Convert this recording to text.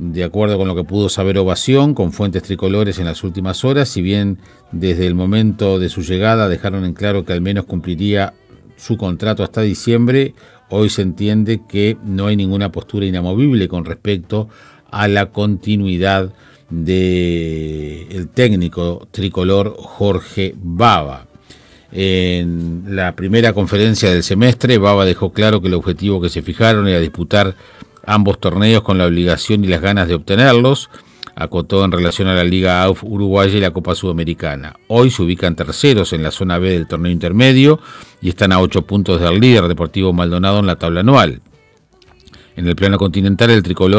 De acuerdo con lo que pudo saber Ovación, con fuentes tricolores en las últimas horas, si bien desde el momento de su llegada dejaron en claro que al menos cumpliría su contrato hasta diciembre, hoy se entiende que no hay ninguna postura inamovible con respecto a la continuidad del técnico tricolor Jorge Bava. En la primera conferencia del semestre, Bava dejó claro que el objetivo que se fijaron era disputar ambos torneos con la obligación y las ganas de obtenerlos. Acotó en relación a la Liga AUF uruguaya y la Copa Sudamericana. Hoy se ubican terceros en la zona B del torneo intermedio y están a 8 puntos del líder Deportivo Maldonado en la tabla anual. En el plano continental, el tricolor